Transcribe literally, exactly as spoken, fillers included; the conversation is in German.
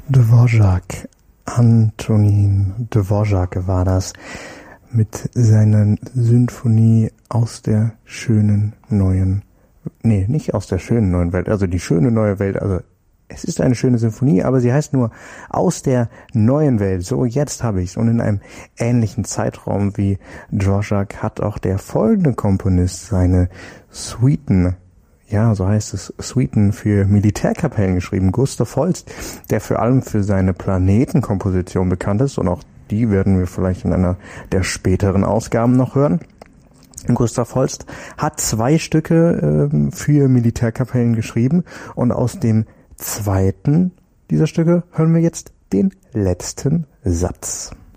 Dvořák, Antonín Dvořák war das mit seiner Symphonie aus der schönen neuen, nee, nicht aus der schönen neuen Welt, also die schöne neue Welt, also es ist eine schöne Symphonie, aber sie heißt nur aus der neuen Welt. So, jetzt habe ich's. Und in einem ähnlichen Zeitraum wie Dvořák hat auch der folgende Komponist seine Suiten, ja, so heißt es, Suiten für Militärkapellen geschrieben. Gustav Holst, der vor allem für seine Planetenkomposition bekannt ist, und auch die werden wir vielleicht in einer der späteren Ausgaben noch hören. Gustav Holst hat zwei Stücke äh, für Militärkapellen geschrieben, und aus dem zweiten dieser Stücke hören wir jetzt den letzten Satz.